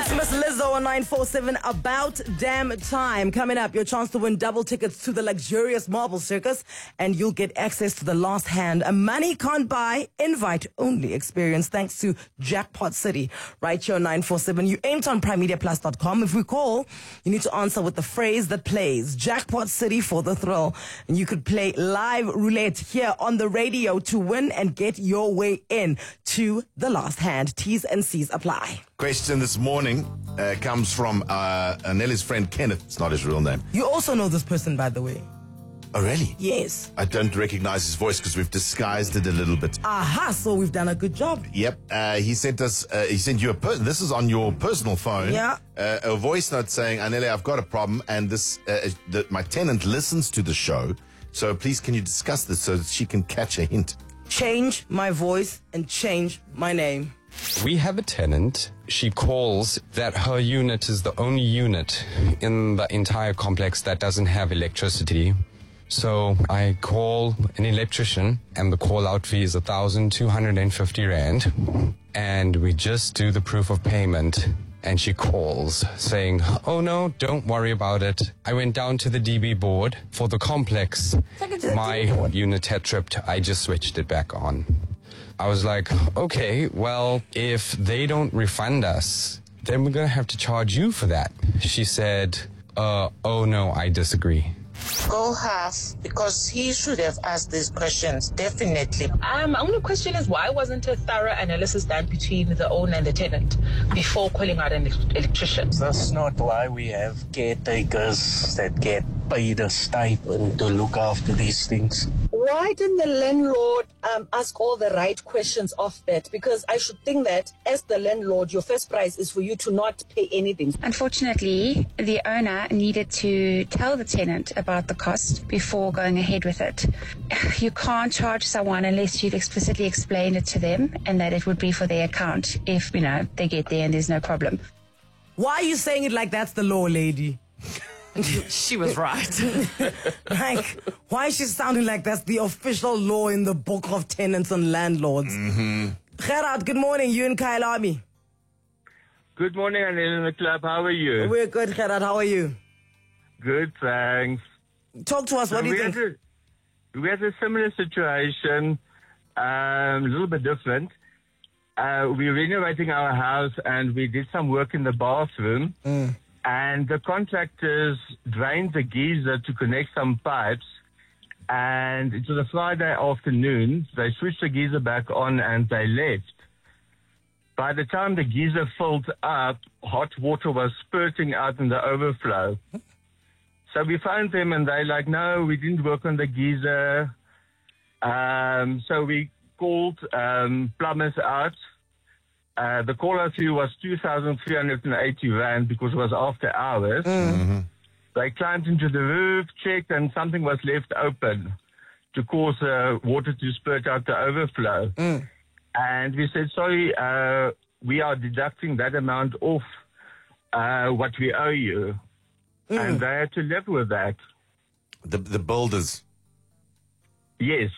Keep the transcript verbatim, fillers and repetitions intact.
It's Miss Lizzo on nine four seven, About Damn Time. Coming up, your chance to win double tickets to the luxurious Marble Circus, and you'll get access to the last hand, a money can't buy, invite-only experience thanks to Jackpot City. Right here on nine four seven. You aimed on prime media plus dot com. If we call, you need to answer with the phrase that plays, Jackpot City for the thrill. And you could play live roulette here on the radio to win and get your way in to the last hand. T's and C's apply. Question this morning uh, comes from uh, Nelly's friend Kenneth. It's not his real name. You also know this person, by the way. Oh, really? Yes. I don't recognize his voice because we've disguised it a little bit. Aha, so we've done a good job. Yep. Uh, he sent us, uh, he sent you a, per- this is on your personal phone. Yeah. Uh, a voice note saying, Anele, I've got a problem, and this, uh, the, my tenant listens to the show, so please can you discuss this so that she can catch a hint? Change my voice and change my name. We have a tenant. She calls that her unit is the only unit in the entire complex that doesn't have electricity. So I call an electrician, and the call-out fee is one thousand two hundred fifty rand. And we just do the proof of payment. And she calls saying, oh no, don't worry about it. I went down to the D B board for the complex. My unit had tripped. I just switched it back on. I was like, okay, well, if they don't refund us, then we're going to have to charge you for that. She said, uh, oh no, I disagree. Go half, because he should have asked these questions, definitely. Um, my only question is, why wasn't a thorough analysis done between the owner and the tenant before calling out an electrician? That's not why we have caretakers that get paid a stipend to look after these things. Why didn't the landlord um, ask all the right questions off that? Because I should think that as the landlord, your first prize is for you to not pay anything. Unfortunately, the owner needed to tell the tenant about the cost before going ahead with it. You can't charge someone unless you've explicitly explained it to them and that it would be for their account if, you know, they get there and there's no problem. Why are you saying it like that's the law, lady? She was right. Like, why is she sounding like that's the official law in the book of tenants and landlords? Mm-hmm. Gerard, good morning. You and Kyle Army. Good morning, Anil in the club. How are you? We're good, Gerard. How are you? Good, thanks. Talk to us. What so do you we think? Had a, we had a similar situation, um, a little bit different. Uh, we're renovating our house and we did some work in the bathroom. Mm. And the contractors drained the geyser to connect some pipes. And it was a Friday afternoon. They switched the geyser back on and they left. By the time the geyser filled up, hot water was spurting out in the overflow. So we phoned them and they're like, no, we didn't work on the geyser. Um, so we called um, plumbers out. Uh, the call-out fee was two thousand three hundred eighty rand because it was after hours. Mm-hmm. They climbed into the roof, checked, and something was left open to cause uh, water to spurt out the overflow. Mm. And we said, sorry, uh, we are deducting that amount off uh, what we owe you. Mm. And they had to live with that. The, the builders. Yes.